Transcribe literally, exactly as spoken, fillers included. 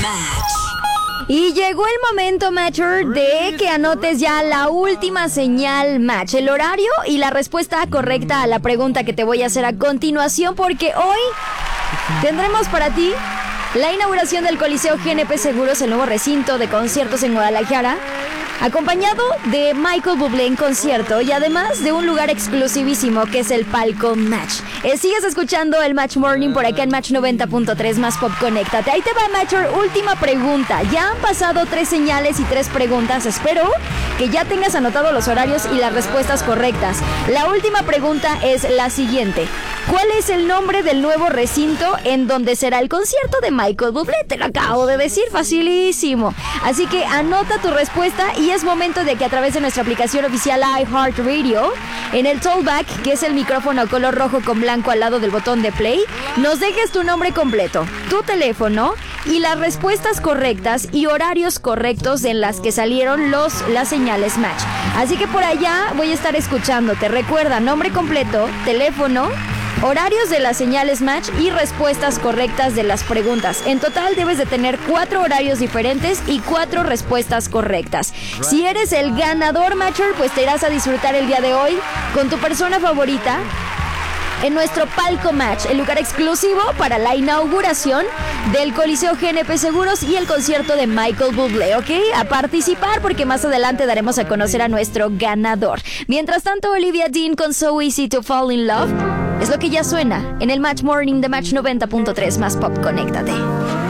Match. Y llegó el momento, Matcher, de que anotes ya la última señal Match, el horario y la respuesta correcta a la pregunta que te voy a hacer a continuación, porque hoy tendremos para ti la inauguración del Coliseo G N P Seguros, el nuevo recinto de conciertos en Guadalajara, acompañado de Michael Bublé en concierto y además de un lugar exclusivísimo que es el palco Match. Eh, sigues escuchando el Match Morning por acá en Match noventa punto tres más Pop Conéctate. Ahí te va, Matcher, última pregunta. Ya han pasado tres señales y tres preguntas. Espero que ya tengas anotado los horarios y las respuestas correctas. La última pregunta es la siguiente. ¿Cuál es el nombre del nuevo recinto en donde será el concierto de Michael Bublé? Te lo acabo de decir, facilísimo. Así que anota tu respuesta y es momento de que a través de nuestra aplicación oficial iHeartRadio, en el Tollback, que es el micrófono color rojo con blanco al lado del botón de play, nos dejes tu nombre completo, tu teléfono y las respuestas correctas y horarios correctos en las que salieron los, las señales Match. Así que por allá voy a estar escuchándote. Recuerda, nombre completo, teléfono, horarios de las señales Match y respuestas correctas de las preguntas. En total debes de tener cuatro horarios diferentes y cuatro respuestas correctas. Si eres el ganador, Matcher, pues te irás a disfrutar el día de hoy con tu persona favorita en nuestro palco Match, el lugar exclusivo para la inauguración del Coliseo G N P Seguros y el concierto de Michael Bublé, ¿ok? A participar porque más adelante daremos a conocer a nuestro ganador. Mientras tanto, Olivia Dean con So Easy to Fall in Love es lo que ya suena en el Match Morning de Match noventa punto tres más Pop Conéctate.